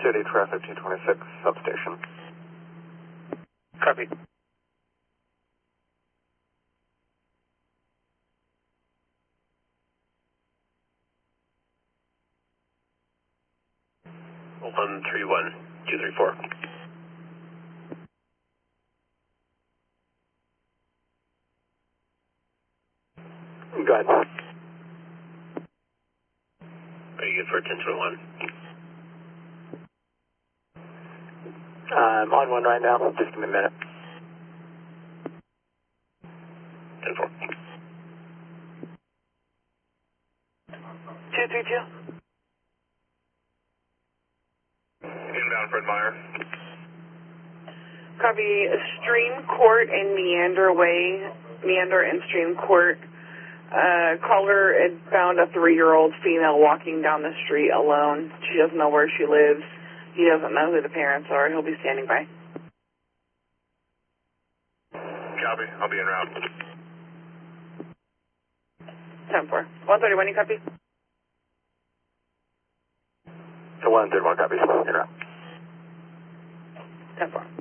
City Traffic 226 substation. Copy. One 31 234. Go ahead. Are you good for 1021? I'm on one right now. Just give me a minute. 10-4. 232. Inbound Fred Meyer. Copy. Stream Court and Meander and Stream Court. Caller had found a 3-year-old female walking down the street alone. She doesn't know where she lives. He doesn't know who the parents are. He'll be standing by. Copy. I'll be en route. 10-4. 131, you copy? So 131 copies. En route. 10-4.